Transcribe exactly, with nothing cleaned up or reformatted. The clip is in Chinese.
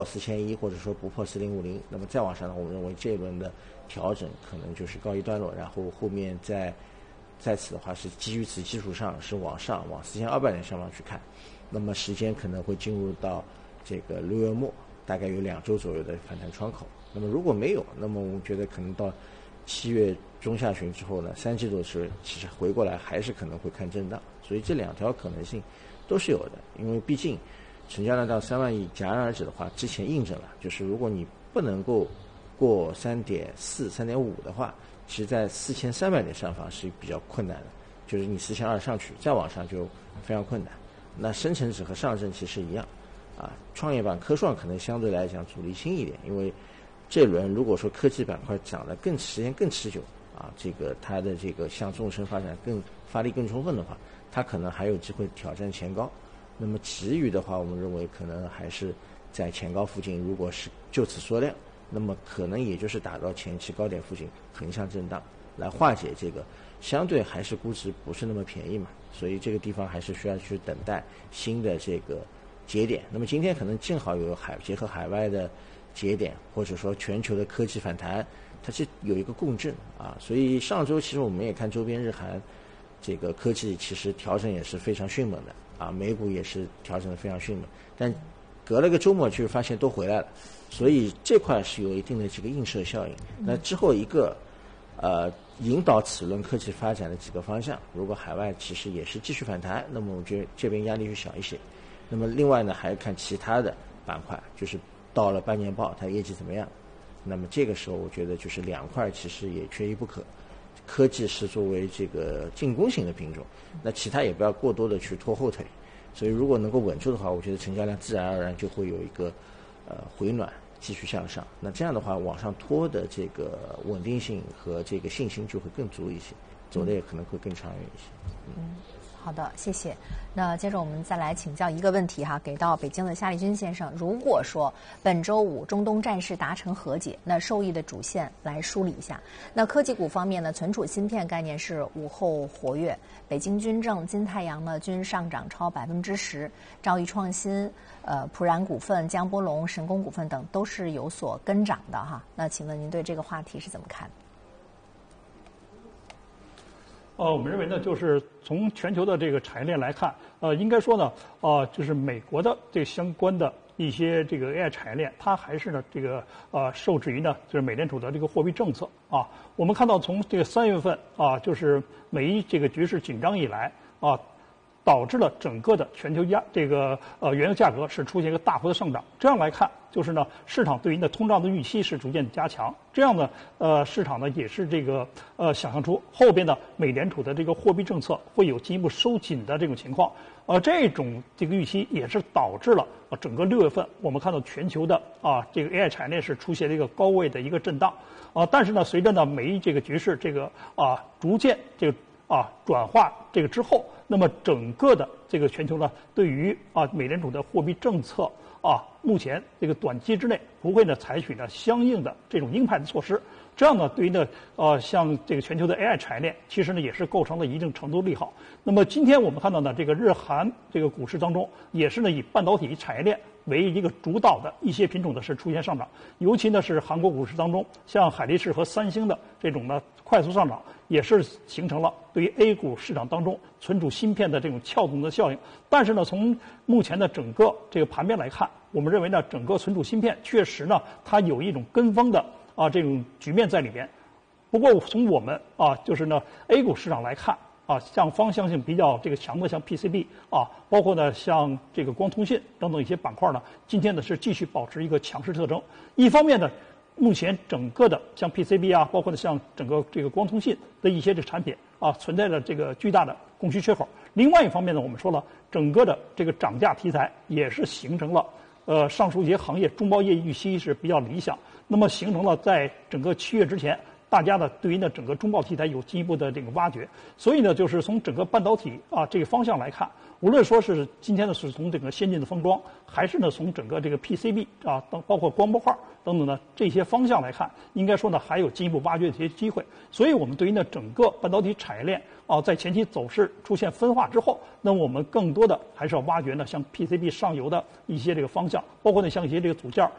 四千一，或者说不破四零五零，那么再往上呢，我们认为这一轮的调整可能就是告一段落，然后后面再在此的话是基于此基础上是往上往四千二百点上方去看，那么时间可能会进入到这个六月末，大概有两周左右的反弹窗口。那么如果没有，那么我们觉得可能到七月中下旬之后呢，三季度的时候其实回过来还是可能会看震荡，所以这两条可能性都是有的，因为毕竟成交量到三万亿，戛然而止的话，之前印证了，就是如果你不能够过三点四、三点五的话，其实在四千三百点上方是比较困难的，就是你四千二上去，再往上就非常困难。那深成指和上证其实一样，啊，创业板、科创可能相对来讲阻力轻一点，因为这轮如果说科技板块涨得更时间更持久，啊，这个它的这个向纵深发展更发力更充分的话，它可能还有机会挑战前高。那么其余的话，我们认为可能还是在前高附近，如果是就此缩量，那么可能也就是打到前期高点附近横向震荡，来化解这个相对还是估值不是那么便宜嘛，所以这个地方还是需要去等待新的这个节点。那么今天可能正好有海结合海外的节点，或者说全球的科技反弹，它是有一个共振啊。所以上周其实我们也看周边日韩这个科技其实调整也是非常迅猛的啊，美股也是调整的非常迅猛，但隔了个周末就发现都回来了，所以这块是有一定的这个映射效应。那之后一个呃引导此轮科技发展的几个方向，如果海外其实也是继续反弹，那么我觉得这边压力就小一些。那么另外呢，还要看其他的板块，就是到了半年报它业绩怎么样，那么这个时候我觉得就是两块其实也缺一不可。科技是作为这个进攻型的品种，那其他也不要过多的去拖后腿，所以如果能够稳住的话，我觉得成交量自然而然就会有一个呃回暖，继续向上。那这样的话，往上拖的这个稳定性和这个信心就会更足一些，走的也可能会更长远一些。 嗯，好的，谢谢。那接着我们再来请教一个问题哈，给到北京的夏立军先生。如果说本周五中东战事达成和解，那受益的主线来梳理一下。那科技股方面呢，存储芯片概念是午后活跃，北京军政、金太阳呢均上涨超百分之十，兆易创新、呃普然股份、江波龙、神工股份等都是有所跟涨的哈。那请问您对这个话题是怎么看？ 呃，我们认为呢，就是从全球的这个产业链来看，呃，应该说呢，呃，就是美国的这个相关的一些这个 A I 产业链，它还是呢这个呃受制于呢就是美联储的这个货币政策啊。我们看到从这个三月份啊，就是美伊这个局势紧张以来啊，导致了整个的全球压这个呃原油价格是出现一个大幅的上涨。这样来看，就是呢市场对于呢通胀的预期是逐渐加强。这样呢，呃市场呢也是这个呃想象出后边的美联储的这个货币政策会有进一步收紧的这种情况。呃，这种这个预期也是导致了呃整个六月份我们看到全球的啊这个 A I 产业链是出现了一个高位的一个震荡。啊，但是呢，随着呢美伊这个局势这个啊逐渐这个啊转化这个之后，那么整个的这个全球呢，对于啊美联储的货币政策啊，目前这个短期之内不会呢采取呢相应的这种鹰派的措施，这样呢对于呢呃像这个全球的 A I 产业链，其实呢也是构成了一定程度利好。那么今天我们看到呢，这个日韩这个股市当中，也是呢以半导体产业链为一个主导的一些品种呢是出现上涨，尤其呢是韩国股市当中，像海力士和三星的这种呢快速上涨，也是形成了对于 A 股市场当中存储芯片的这种撬动的效应。但是呢，从目前的整个这个盘面来看，我们认为呢，整个存储芯片确实呢，它有一种跟风的啊这种局面在里边。不过从我们啊就是呢 A 股市场来看啊，像方向性比较这个强的像 P C B 啊，包括呢像这个光通信等等一些板块呢，今天呢是继续保持一个强势特征。一方面呢，目前整个的像 P C B 啊，包括呢像整个这个光通信的一些这产品啊，存在着这个巨大的供需缺口。另外一方面呢，我们说了，整个的这个涨价题材也是形成了，呃，上述一些行业中报业预期是比较理想，那么形成了在整个七月之前大家呢对于呢整个中报题材有进一步的这个挖掘。所以呢，就是从整个半导体啊这个方向来看，无论说是今天呢是从这个先进的封装，还是呢从整个这个 P C B 啊等包括光模块等等呢这些方向来看，应该说呢还有进一步挖掘的一些机会。所以我们对于呢整个半导体产业链啊在前期走势出现分化之后，那我们更多的还是要挖掘呢像 P C B 上游的一些这个方向，包括呢像一些这个组件